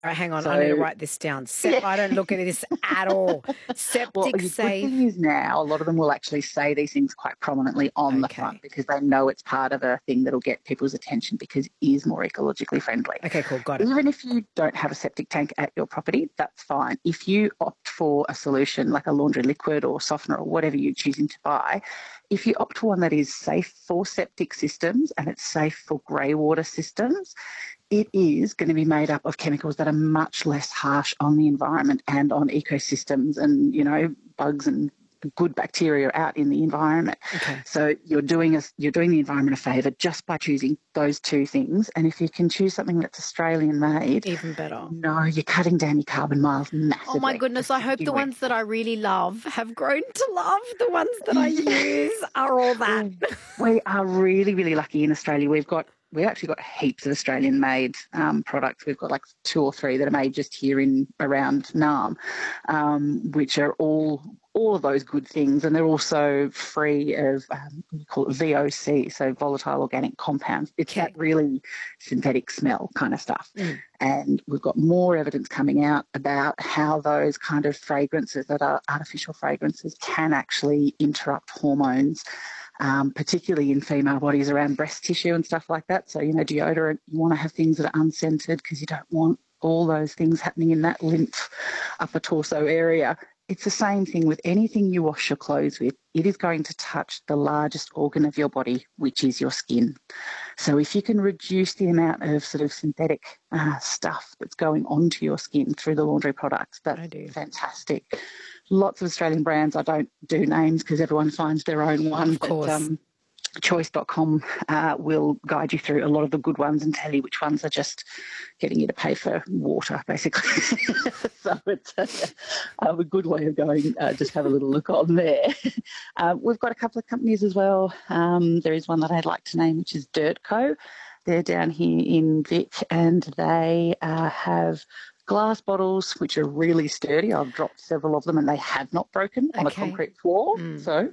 All right, hang on. I need to So, write this down. yeah. I don't look at this at all. Well, Septic the good safe. thing is now a lot of them will actually say these things quite prominently on the front Okay. because they know it's part of a thing that'll get people's attention because it is more ecologically friendly. Okay, cool. Got it. Even if you don't have a septic tank at your property, that's fine. If you opt for a solution like a laundry liquid or softener or whatever you're choosing to buy, if you opt for one that is safe for septic systems and it's safe for grey water systems, it is going to be made up of chemicals that are much less harsh on the environment and on ecosystems and, bugs and good bacteria out in the environment. Okay. So you're doing the environment a favour just by choosing those two things. And if you can choose something that's Australian made, Even better. no, you're cutting down your carbon miles massively. Oh my goodness, I hope the ones that I really love have grown to love the ones that I use are all that. We are really, really lucky in Australia. We've actually got heaps of Australian-made products. We've got like 2 or 3 that are made just here around Naarm, which are all of those good things, and they're also free of we call it VOC, so volatile organic compounds. It's that really synthetic smell kind of stuff. And we've got more evidence coming out about how those kind of fragrances that are artificial fragrances can actually interrupt hormones. Particularly in female bodies around breast tissue and stuff like that. So, deodorant, you want to have things that are unscented because you don't want all those things happening in that lymph upper torso area. It's the same thing with anything you wash your clothes with. It is going to touch the largest organ of your body, which is your skin. So if you can reduce the amount of sort of synthetic stuff that's going onto your skin through the laundry products, that's fantastic. Lots of Australian brands. I don't do names because everyone finds their own one. Of course. But, choice.com will guide you through a lot of the good ones and tell you which ones are just getting you to pay for water, basically. So it's a good way of going. Just have a little look on there. We've got a couple of companies as well. There is one that I'd like to name, which is Dirt Co. They're down here in Vic, and they have glass bottles, which are really sturdy. I've dropped several of them and they have not broken on a concrete floor. So,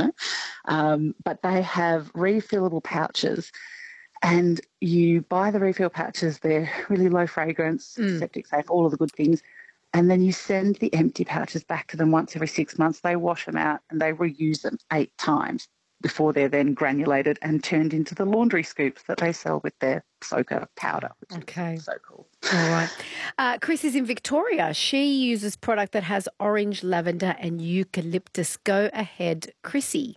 but they have refillable pouches, and you buy the refill pouches. They're really low fragrance, septic safe, all of the good things. And then you send the empty pouches back to them once every 6 months. They wash them out and they reuse them 8 times before they're then granulated and turned into the laundry scoops that they sell with their soaker powder, which is so cool. All right. Chris is in Victoria. She uses product that has orange, lavender and eucalyptus. Go ahead, Chrissy.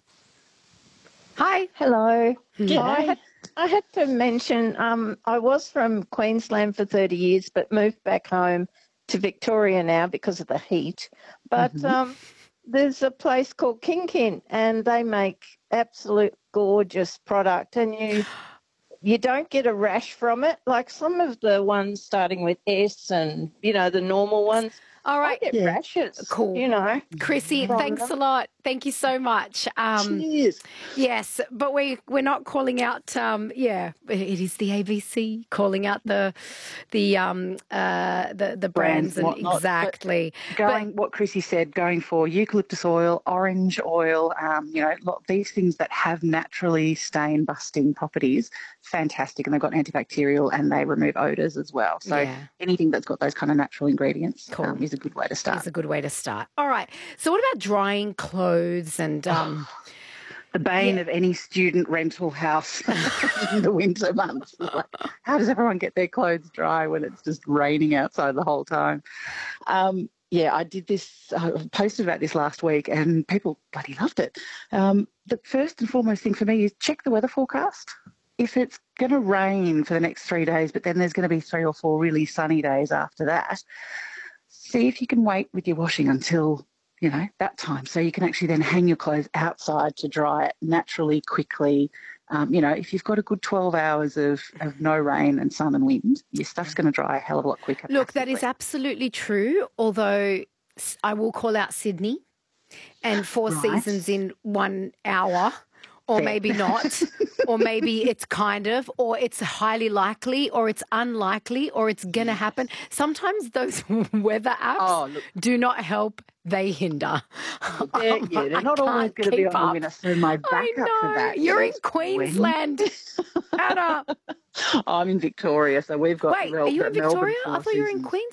Hi. Hello. Yeah. I had to mention I was from Queensland for 30 years but moved back home to Victoria now because of the heat. But there's a place called Kin and they make absolute gorgeous product, and you don't get a rash from it like some of the ones starting with S and the normal ones. All right. I get rashes. Cool. Chrissy, thanks a lot. Thank you so much. Cheers. Yes, but we're not calling out. It is the ABC calling out the brands and exactly. What Chrissy said, going for eucalyptus oil, orange oil, these things that have naturally stain busting properties, fantastic, and they've got antibacterial and they remove odours as well. So anything that's got those kind of natural ingredients is a good way to start. It's a good way to start. All right. So what about drying clothes and the bane of any student rental house in the winter months? Like, how does everyone get their clothes dry when it's just raining outside the whole time? I did this, I posted about this last week and people bloody loved it. The first and foremost thing for me is check the weather forecast. If it's going to rain for the next 3 days, but then there's going to be 3 or 4 really sunny days after that, see if you can wait with your washing until, that time. So you can actually then hang your clothes outside to dry it naturally, quickly. If you've got a good 12 hours of no rain and sun and wind, your stuff's going to dry a hell of a lot quicker. Look, that is absolutely true, although I will call out Sydney and 4 seasons in 1 hour. Or maybe not, or maybe it's kind of, or it's highly likely, or it's unlikely, or it's going to happen. Sometimes those weather apps do not help, they hinder. They're not always going to be on the winner, so my backup for that. You're in Queensland, Anna. I'm in Victoria, so we've got... Wait, are you in Victoria? I thought you were in Queensland.